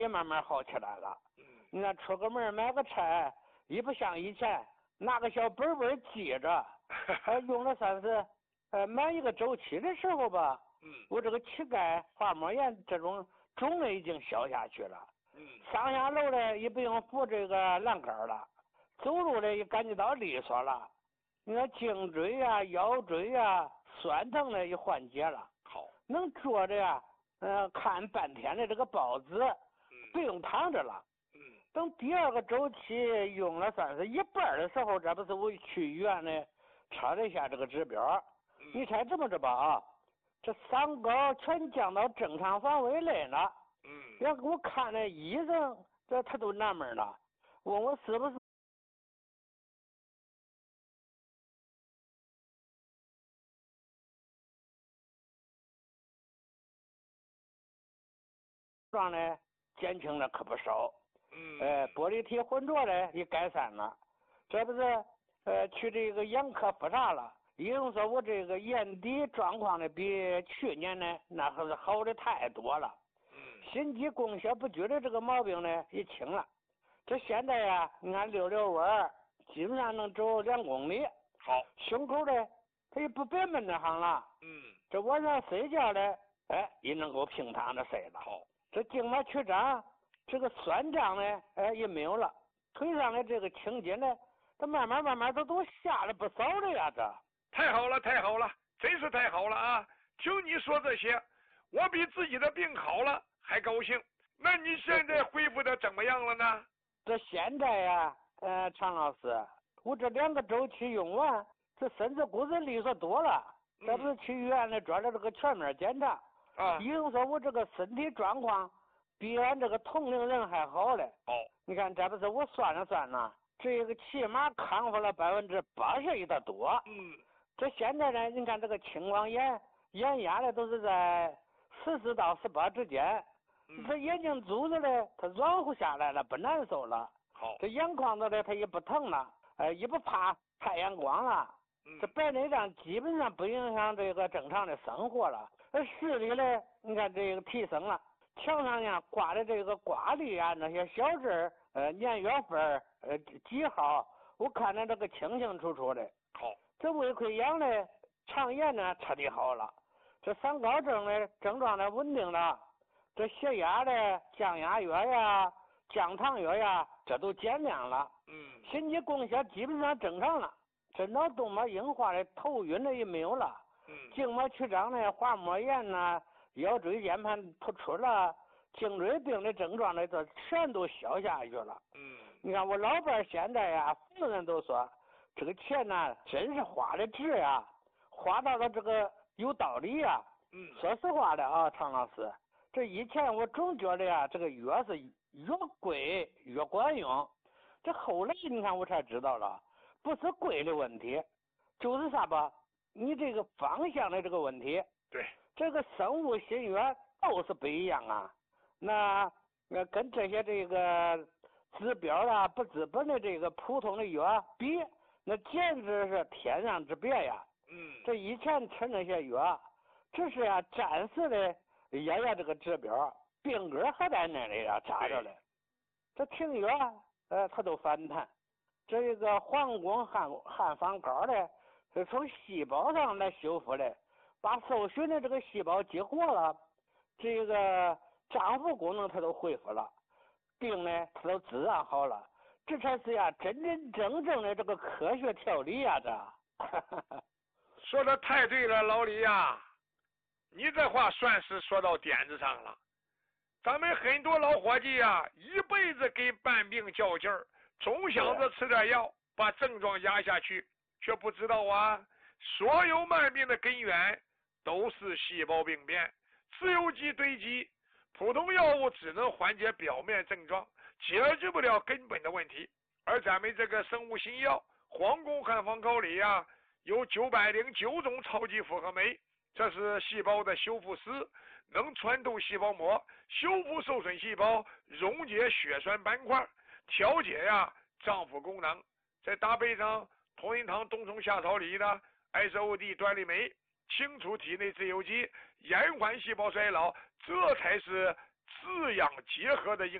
也慢慢好起来了。你看出个门买个菜，也不像以前拿个小本本记着，用了算是满一个周期的时候吧。我这个膝盖滑膜炎这种肿的已经消下去了。上下楼的也不用扶这个栏杆了，走路的也感觉到利索了。你看颈椎呀、腰椎呀酸疼的也缓解了。 好， 能坐着呀，看半天的这个报纸，不用躺着了。等第二个周期用了算是一半的时候，这不是我去医院呢查了一下这个指标，你猜这么着吧啊，这三高全降到正常范围内了。要给我看那医生，这他都纳闷了，问我是不是状呢减轻了可不少。玻璃体浑浊的也改善了。这不是去这个眼科复查了，医生说我这个眼底状况呢比去年呢那可是好的太多了。心肌供血不均的这个毛病呢也轻了。这现在呀，你看溜溜弯基本上能走2公里。 好， 胸口呢它也不别闷着行了。这晚上睡觉呢也能够平躺着睡了。 好， 这静脉曲张这个酸胀呢也没有了。腿上的这个青筋呢它慢慢都下了不少了呀。这太好了，太好了，真是太好了啊！听你说这些，我比自己的病好了还高兴。那你现在恢复的怎么样了呢？ 这现在呀常老师，我这2个周期用完，这身子骨子利索多了。这不是去医院里做了这个全面检查啊， 医生说我这个身体状况比俺这个同龄人还好嘞。你看这不是我算了算呢，这个起码康复了81%的多。这现在呢，你看这个青光眼眼压呢都是在14到18之间。这眼睛珠子呢它软乎下来了，不难受了。 好， 这眼眶子呢它也不疼了，也不怕太阳光了。这白内障基本上不影响这个正常的生活了。视力呢，你看这个提升了，墙上呀挂的这个挂历啊，那些小字年月份几号，我看着这个清清楚楚的。 好， 这胃溃疡呢，肠炎呢彻底好了，这三高症呢症状呢稳定了，这血压的降压药呀、降糖药呀，这都减量了。心肌供血基本上正常了。这脑动脉硬化的头晕的也没有了。静脉曲张呢、滑膜炎呐、腰椎间盘突出了、颈椎病的症状呢，这全都消下去了。你看我老伴现在呀，所有人都说这个钱呢，真是花的值呀，花到了这个有道理呀。说实话的啊，常老师，这以前我总觉得呀，这个药是越贵越管用，这后来你看我才知道了。不是贵的问题，就是啥吧？你这个方向的这个问题。 对， 这个生物新药都是不一样啊。那跟这些这个治标啊不治本的这个普通的药比，那简直是天壤之别呀。这以前吃那些药，只是呀暂时的验这个指标，病根还在那里呀扎着嘞。这停药它都反弹。这个黄宫汉方膏呢，是从细胞上来修复的，把受损的这个细胞激活了，这个脏腑功能它都恢复了，病呢它都自然好了，这才是呀真真正正的这个科学调理呀！这说的太对了，老李呀，你这话算是说到点子上了。咱们很多老伙计呀，一辈子给半病较劲儿。总想着吃点药把症状压下去，却不知道啊，所有慢病的根源都是细胞病变，自由基堆积，普通药物只能缓解表面症状，解决不了根本的问题。而咱们这个生物新药黄宫汉方膏里啊，有909种超级复合酶，这是细胞的修复师，能穿透细胞膜，修复受损细胞，溶解血栓斑块，调节呀脏腑功能。再搭配上同仁堂冬虫夏草里的 SOD 端粒酶，清除体内自由基，延缓细胞衰老，这才是滋养结合的应